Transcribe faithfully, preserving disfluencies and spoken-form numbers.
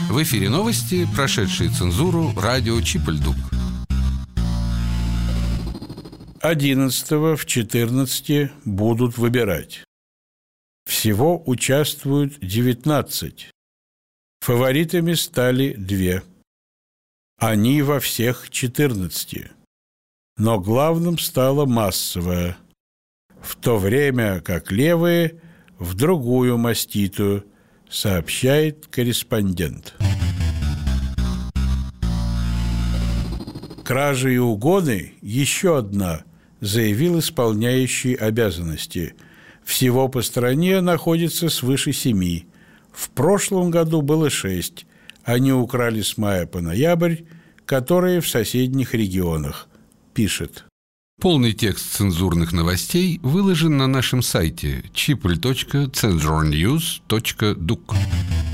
В эфире новости, прошедшие цензуру, радио Чип-Ль-Дук. одиннадцатого в четырнадцати будут выбирать. Всего участвуют девятнадцать. Фаворитами стали две. Они во всех четырнадцати. Но главным стало массовое, в то время как левые в другую маститую, сообщает корреспондент. Кражи и угоны – еще одна, заявил исполняющий обязанности. Всего по стране находится свыше семи. В прошлом году было шесть. Они украли с мая по ноябрь, которые в соседних регионах, пишет. Полный текст цензурных новостей выложен на нашем сайте чип точка цензурньюз точка дук.